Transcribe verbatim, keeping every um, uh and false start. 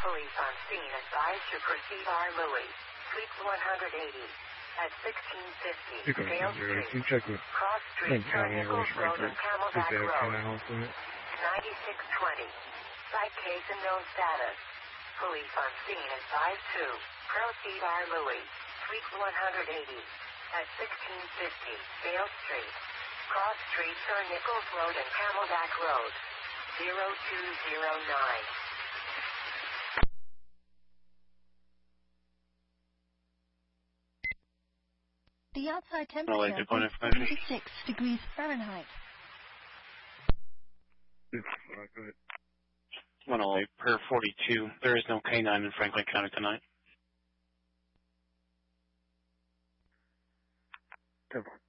Police on scene advised to proceed R. Louis, Suite one eighty, at sixteen fifty Dale Street, check with Cross Street, Nichols Road, and Camelback Road. ninety-six twenty. Site case and no status. Police on scene advised to proceed R. Louis, Suite one eighty, at sixteen fifty Dale Street, Cross Street, Sir Nichols Road, and Camelback Road. zero two zero nine. The outside temperature is seventy-six degrees Fahrenheit. one oh eight per forty-two. There is no K nine in Franklin County tonight. Come on.